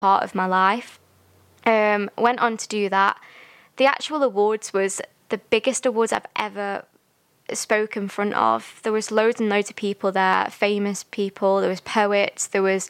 part of my life. Went on to do that. The actual awards was the biggest awards I've ever spoke in front of. There was loads and loads of people there, famous people, there was poets, there was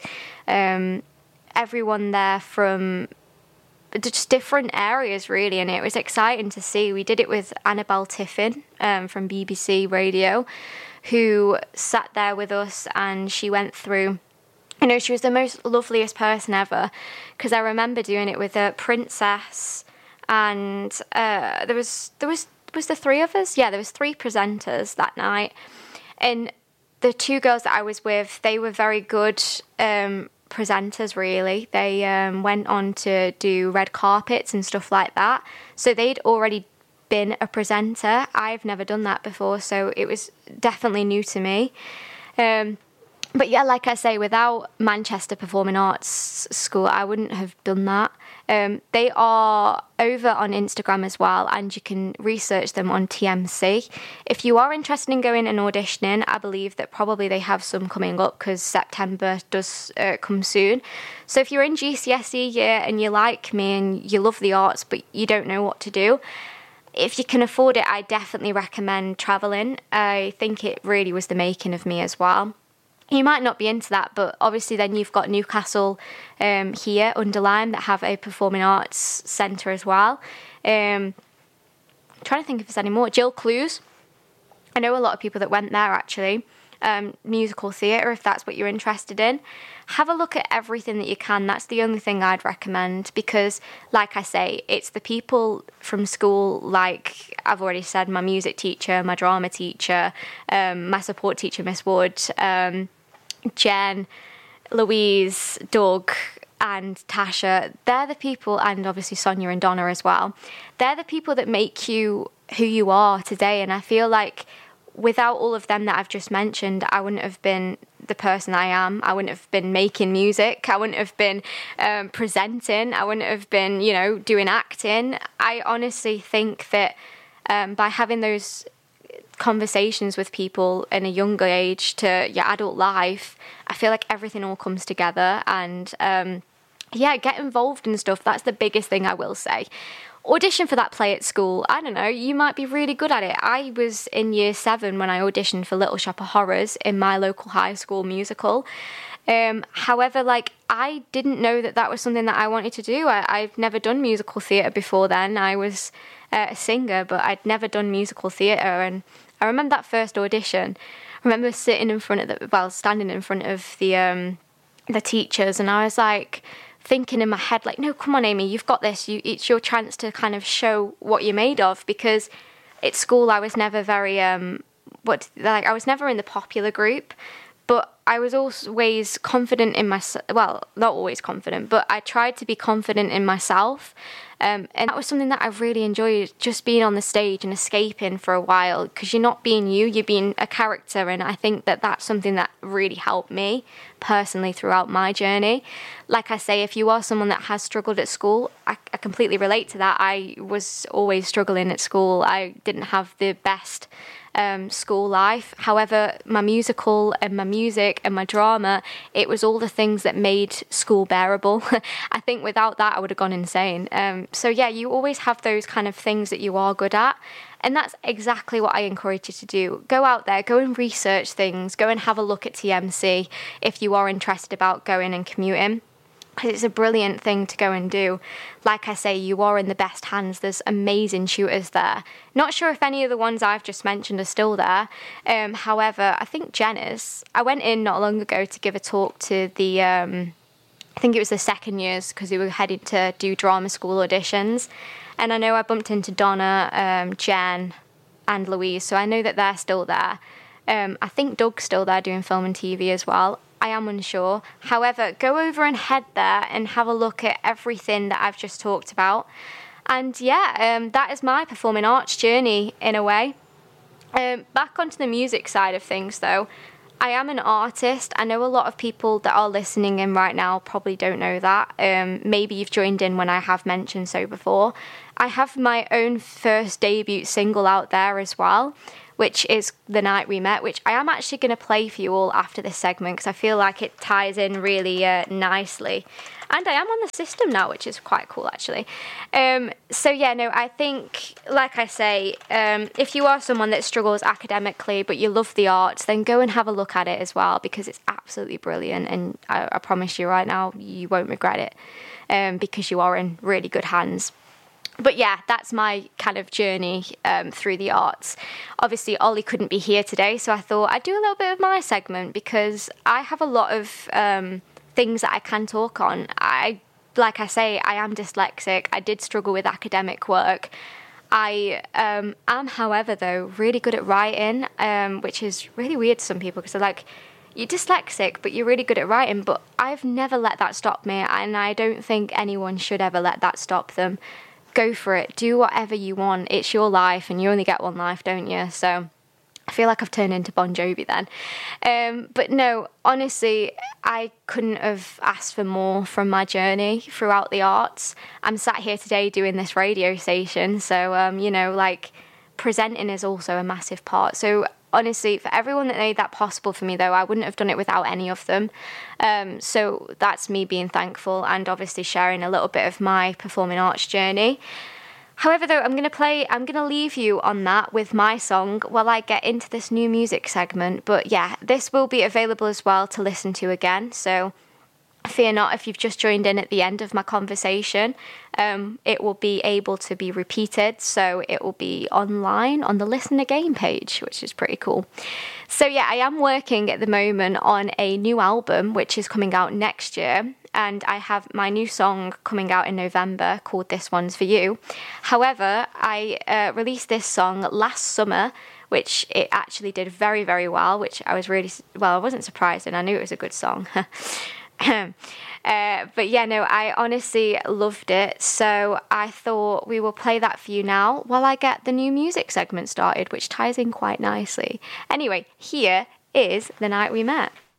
everyone there from just different areas really, and it was exciting to see. We did it with Annabel Tiffin from BBC Radio, who sat there with us, and she went through, she was the most loveliest person ever, because I remember doing it with a princess, and there was the three of us? Yeah, there was three presenters that night. And the two girls that I was with, they were very good presenters, really. They went on to do red carpets and stuff like that. So they'd already been a presenter. I've never done that before, so it was definitely new to me. But yeah, like I say, without Manchester Performing Arts School, I wouldn't have done that. They are over on Instagram as well, and you can research them on TMC. If you are interested in going and auditioning, I believe that probably they have some coming up, because September does come soon. So if you're in GCSE year and you're like me and you love the arts but you don't know what to do, if you can afford it, I definitely recommend travelling. I think it really was the making of me as well. You might not be into that, but obviously then you've got Newcastle here, Underline, that have a performing arts centre as well. Trying to think if there's any more. Jill Clues. I know a lot of people that went there, actually. Musical theatre, if that's what you're interested in. Have a look at everything that you can. That's the only thing I'd recommend, because, like I say, it's the people from school, like I've already said, my music teacher, my drama teacher, my support teacher, Miss Wood, Jen, Louise, Doug and Tasha. They're the people, and obviously Sonia and Donna as well. They're the people that make you who you are today, and I feel like without all of them that I've just mentioned, I wouldn't have been the person I am. I wouldn't have been making music. I wouldn't have been presenting. I wouldn't have been, doing acting. I honestly think that by having those conversations with people in a younger age to your adult life, I feel like everything all comes together, and get involved in stuff. That's the biggest thing I will say. Audition for that play at school. I don't know, you might be really good at it. I was in year 7 when I auditioned for Little Shop of Horrors in my local high school musical. However, I didn't know that was something that I wanted to do. I've never done musical theatre before then. I was a singer, but I'd never done musical theatre. And I remember that first audition. I remember standing in front of the teachers, and I was thinking in my head, no, come on, Amy, you've got this. It's your chance to kind of show what you're made of, because at school I was never very, I was never in the popular group, but I was always confident in myself. Well, not always confident, but I tried to be confident in myself. And that was something that I really enjoyed, just being on the stage and escaping for a while, because you're not being you're being a character. And I think that that's something that really helped me personally throughout my journey. Like I say, if you are someone that has struggled at school, I completely relate to that. I was always struggling at school. I didn't have the best school life. However, my musical and my music and my drama, it was all the things that made school bearable. I think without that I would have gone insane. So yeah, you always have those kind of things that you are good at, and that's exactly what I encourage you to do. Go out there, go and research things, go and have a look at TMC if you are interested about going and commuting. It's a brilliant thing to go and do. Like I say, you are in the best hands. There's amazing tutors there. Not sure if any of the ones I've just mentioned are still there. However, I think Jen is. I went in not long ago to give a talk to the, I think it was the second years, because we were heading to do drama school auditions. And I know I bumped into Donna, Jen and Louise, so I know that they're still there. I think Doug's still there doing film and TV as well. I am unsure. However, go over and head there and have a look at everything that I've just talked about. And that is my performing arts journey in a way. Back onto the music side of things though, I am an artist. I know a lot of people that are listening in right now probably don't know that. Maybe you've joined in when I have mentioned so before. I have my own first debut single out there as well, which is The Night We Met, which I am actually going to play for you all after this segment because I feel like it ties in really nicely. And I am on the system now, which is quite cool, actually. So, yeah, no, I think, like I say, if you are someone that struggles academically but you love the arts, then go and have a look at it as well, because it's absolutely brilliant. And I promise you right now, you won't regret it, because you are in really good hands. But yeah, that's my kind of journey through the arts. Obviously, Ollie couldn't be here today, so I thought I'd do a little bit of my segment, because I have a lot of things that I can talk on. Like I say, I am dyslexic. I did struggle with academic work. I am, however, though, really good at writing, which is really weird to some people, because they're like, you're dyslexic, but you're really good at writing. But I've never let that stop me, and I don't think anyone should ever let that stop them. Go for it. Do whatever you want. It's your life, and you only get one life, don't you? So I feel like I've turned into Bon Jovi then. But no, honestly, I couldn't have asked for more from my journey throughout the arts. I'm sat here today doing this radio station, so, you know, like, presenting is also a massive part. So honestly, for everyone that made that possible for me, though, I wouldn't have done it without any of them. So that's me being thankful and obviously sharing a little bit of my performing arts journey. However, though, I'm going to leave you on that with my song while I get into this new music segment. But yeah, this will be available as well to listen to again. So fear not if you've just joined in at the end of my conversation. It will be able to be repeated, so it will be online on the Listen Again page, which is pretty cool. So yeah, I am working at the moment on a new album, which is coming out next year, and I have my new song coming out in November called This One's For You. However, I released this song last summer, which it actually did very, very well, which I was I wasn't surprised, and I knew it was a good song. But yeah, no, I honestly loved it. So I thought we will play that for you now while I get the new music segment started, which ties in quite nicely. Anyway, here is The Night We Met.